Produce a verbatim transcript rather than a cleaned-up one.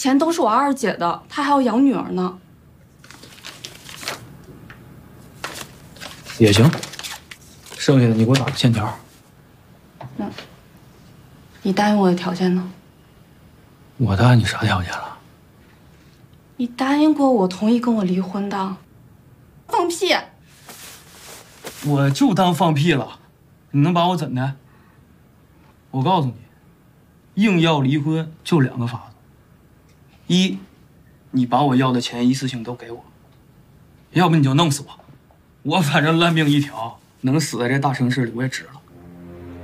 钱都是我二姐的，她还要养女儿呢。 也行，剩下的你给我打个欠条。 那，你答应我的条件呢？ 我答应你啥条件了？ 你答应过我同意跟我离婚的。放屁！ 我就当放屁了，你能把我怎的？我告诉你，硬要离婚就两个法子：一，你把我要的钱一次性都给我；要不你就弄死我。我反正烂命一条，能死在这大城市里我也值了。